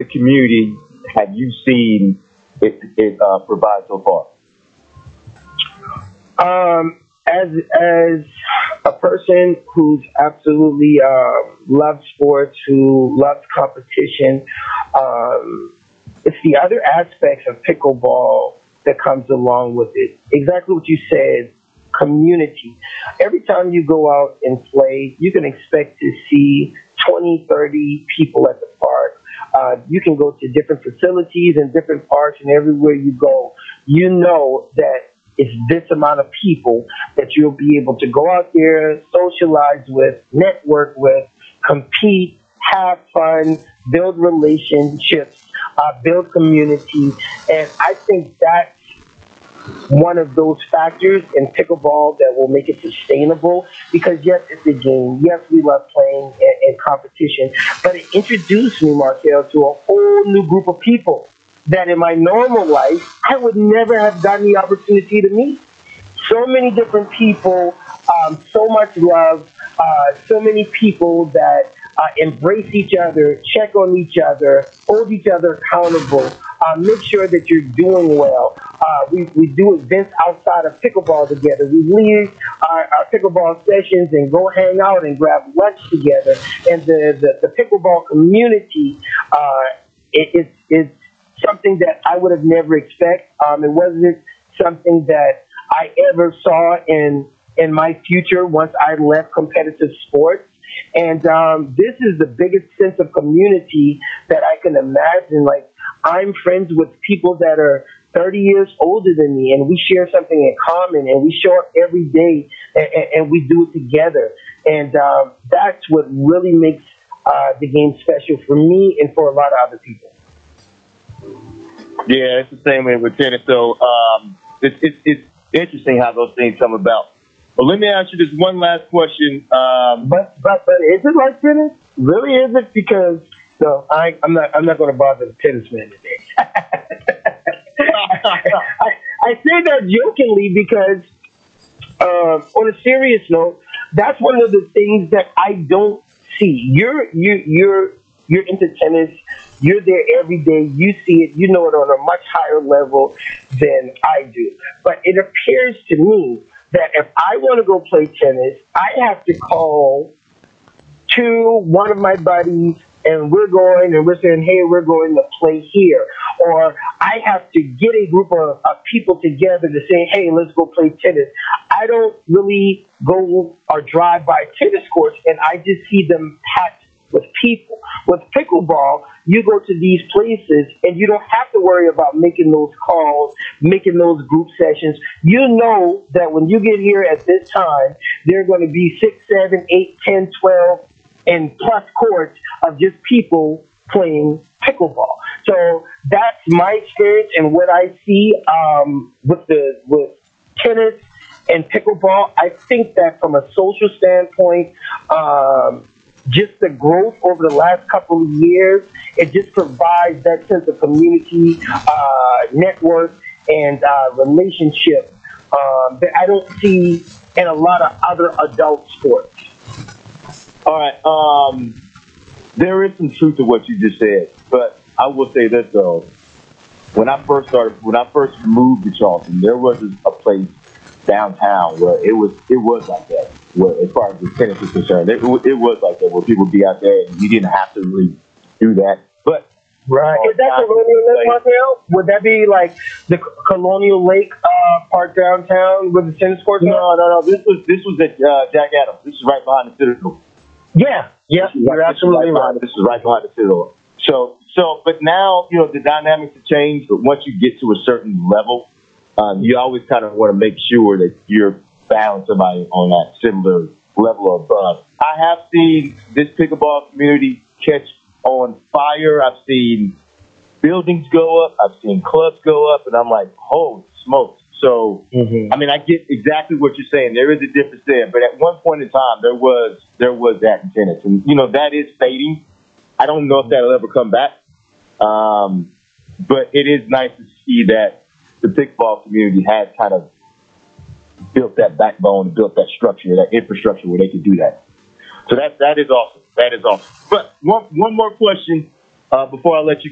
community have you seen it provide so far? As a person who's absolutely loves sports, who loves competition, it's the other aspects of pickleball that comes along with it. Exactly what you said, community. Every time you go out and play, you can expect to see 20, 30 people at the park. You can go to different facilities and different parks, and everywhere you go, you know that it's this amount of people that you'll be able to go out there, socialize with, network with, compete, have fun, build relationships, build community. And I think that's one of those factors in pickleball that will make it sustainable because yes, it's a game. Yes, we love playing and competition, but it introduced me, Markel, to a whole new group of people that in my normal life, I would never have gotten the opportunity to meet. So many different people, so much love, so many people that embrace each other, check on each other, hold each other accountable, make sure that you're doing well. We do events outside of pickleball together. We leave our pickleball sessions and go hang out and grab lunch together. And the pickleball community is something that I would have never expected. It wasn't something that I ever saw in my future once I left competitive sports. And this is the biggest sense of community that I can imagine. Like, I'm friends with people that are 30 years older than me, and we share something in common, and we show up every day, and we do it together. And that's what really makes the game special for me and for a lot of other people. Yeah, it's the same way with tennis. So it's interesting how those things come about. But let me ask you this one last question. But is it like tennis? Really, is it? Because no, I'm not going to bother the tennis man today. I say that jokingly because on a serious note, that's one of the things that I don't see. You're into tennis. You're there every day. You see it. You know it on a much higher level than I do. But it appears to me that if I want to go play tennis, I have to call to one of my buddies and we're saying, hey, we're going to play here. Or I have to get a group of people together to say, hey, let's go play tennis. I don't really go or drive by tennis courts and I just see them packed with people. With pickleball, you go to these places and you don't have to worry about making those calls, making those group sessions. You know that when you get here at this time, there are going to be 6, 7, 8, 10, 12, and plus courts of just people playing pickleball. So that's my experience and what I see with tennis and pickleball. I think that from a social standpoint, just the growth over the last couple of years, it just provides that sense of community, network, and relationship that I don't see in a lot of other adult sports. All right. There is some truth to what you just said, but I will say this though: when I first moved to Charleston, there was a place downtown where it was like that. Where, as far as the tennis is concerned, it was like that, where people would be out there and you didn't have to really do that. But right, is that Colonial Lake, Markel? Would that be like the Colonial Lake Park downtown with the tennis courts? No. This was at Jack Adams. This is right behind the Citadel. Yeah, you're absolutely right. This is right behind the Citadel. But now, the dynamics have changed. But once you get to a certain level, you always kind of want to make sure that you're found somebody on that similar level or above. I have seen this pickleball community catch on fire. I've seen buildings go up. I've seen clubs go up. And I'm like, holy smokes. So, I mean, I get exactly what you're saying. There is a difference there. But at one point in time, there was that in tennis. And, that is fading. I don't know if that'll ever come back. But it is nice to see that the pickleball community has kind of built that backbone, built that structure, that infrastructure where they can do that. So that is awesome. That is awesome. But one more question before I let you